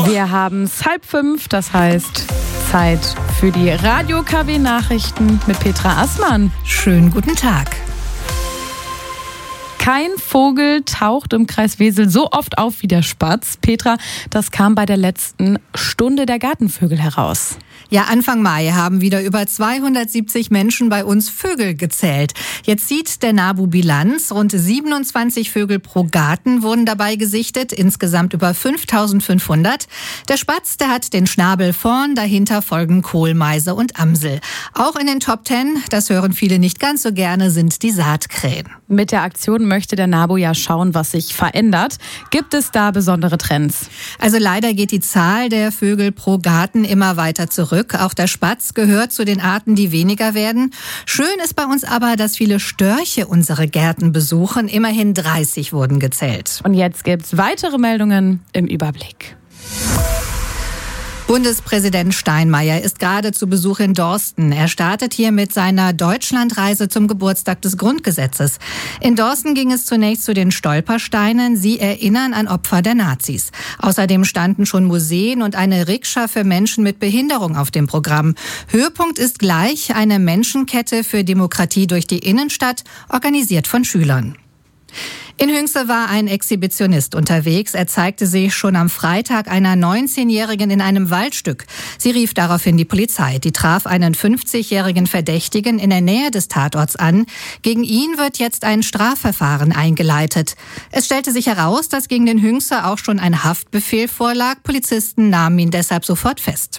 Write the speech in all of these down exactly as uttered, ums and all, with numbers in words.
Wir haben es halb fünf, das heißt Zeit für die Radio-K W-Nachrichten mit Petra Assmann. Schönen guten Tag. Kein Vogel taucht im Kreis Wesel so oft auf wie der Spatz. Petra, das kam bei der letzten Stunde der Gartenvögel heraus. Ja, Anfang Mai haben wieder über zweihundertsiebzig Menschen bei uns Vögel gezählt. Jetzt zieht der NABU Bilanz. Rund siebenundzwanzig Vögel pro Garten wurden dabei gesichtet, insgesamt über fünftausendfünfhundert. Der Spatz, der hat den Schnabel vorn, dahinter folgen Kohlmeise und Amsel. Auch in den Top Ten, das hören viele nicht ganz so gerne, sind die Saatkrähen. Mit der Aktion möchte der NABU ja schauen, was sich verändert. Gibt es da besondere Trends? Also leider geht die Zahl der Vögel pro Garten immer weiter zurück. Auch der Spatz gehört zu den Arten, die weniger werden. Schön ist bei uns aber, dass viele Störche unsere Gärten besuchen. Immerhin dreißig wurden gezählt. Und jetzt gibt's weitere Meldungen im Überblick. Bundespräsident Steinmeier ist gerade zu Besuch in Dorsten. Er startet hier mit seiner Deutschlandreise zum Geburtstag des Grundgesetzes. In Dorsten ging es zunächst zu den Stolpersteinen. Sie erinnern an Opfer der Nazis. Außerdem standen schon Museen und eine Rikscha für Menschen mit Behinderung auf dem Programm. Höhepunkt ist gleich eine Menschenkette für Demokratie durch die Innenstadt, organisiert von Schülern. In Hünxe war ein Exhibitionist unterwegs. Er zeigte sich schon am Freitag einer neunzehnjährigen in einem Waldstück. Sie rief daraufhin die Polizei. Die traf einen fünfzigjährigen Verdächtigen in der Nähe des Tatorts an. Gegen ihn wird jetzt ein Strafverfahren eingeleitet. Es stellte sich heraus, dass gegen den Hünxer auch schon ein Haftbefehl vorlag. Polizisten nahmen ihn deshalb sofort fest.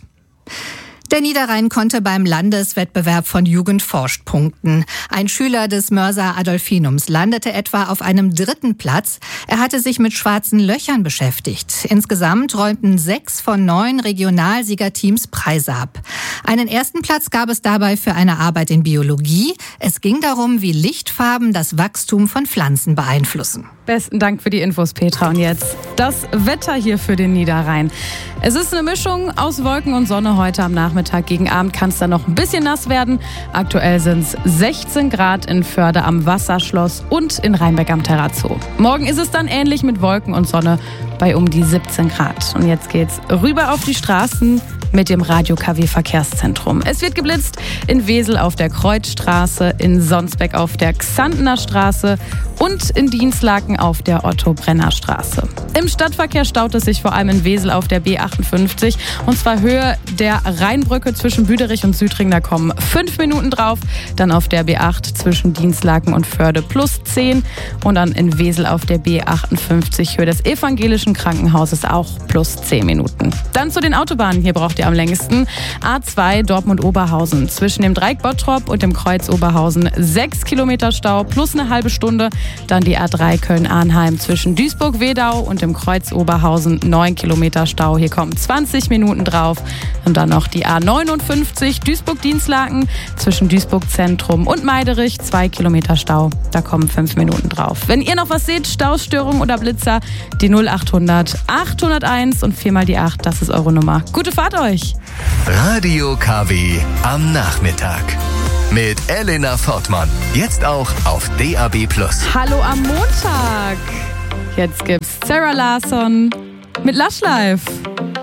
Der Niederrhein konnte beim Landeswettbewerb von Jugend forscht punkten. Ein Schüler des Mörser Adolfinums landete etwa auf einem dritten Platz. Er hatte sich mit schwarzen Löchern beschäftigt. Insgesamt räumten sechs von neun Regionalsiegerteams Preise ab. Einen ersten Platz gab es dabei für eine Arbeit in Biologie. Es ging darum, wie Lichtfarben das Wachstum von Pflanzen beeinflussen. Besten Dank für die Infos, Petra. Und jetzt das Wetter hier für den Niederrhein. Es ist eine Mischung aus Wolken und Sonne heute am Nachmittag. Gegen Abend kann es dann noch ein bisschen nass werden. Aktuell sind es sechzehn Grad in Förde am Wasserschloss und in Rheinbeck am Terrazzo. Morgen ist es dann ähnlich mit Wolken und Sonne bei um die siebzehn Grad. Und jetzt geht's rüber auf die Straßen mit dem Radio-K W-Verkehrszentrum. Es wird geblitzt in Wesel auf der Kreuzstraße, in Sonsbeck auf der Xantener Straße und in Dinslaken auf der Otto-Brenner-Straße. Im Stadtverkehr staut es sich vor allem in Wesel auf der B achtundfünfzig und zwar Höhe der Rheinbrücke zwischen Büderich und Südring, da kommen fünf Minuten drauf. Dann auf der B acht zwischen Dinslaken und Förde plus zehn und dann in Wesel auf der B achtundfünfzig Höhe des Evangelischen Krankenhauses auch plus zehn Minuten. Dann zu den Autobahnen, hier braucht ihr am längsten. A zwei Dortmund-Oberhausen zwischen dem Dreieck Bottrop und dem Kreuz Oberhausen sechs Kilometer Stau plus eine halbe Stunde. Dann die A drei Köln-Arnheim zwischen Duisburg-Wedau und dem Kreuz Oberhausen neun Kilometer Stau. Hier kommen zwanzig Minuten drauf. Und dann noch die A neunundfünfzig Duisburg-Dienstlaken zwischen Duisburg-Zentrum und Meiderich zwei Kilometer Stau. Da kommen fünf Minuten drauf. Wenn ihr noch was seht, Staustörungen oder Blitzer, die null achthundert achthunderteins und viermal die acht, das ist eure Nummer. Gute Fahrt euch! Radio K W am Nachmittag. Mit Elena Fortmann. Jetzt auch auf D A B plus. Hallo am Montag. Jetzt gibt's Sarah Larsson mit Lush Life.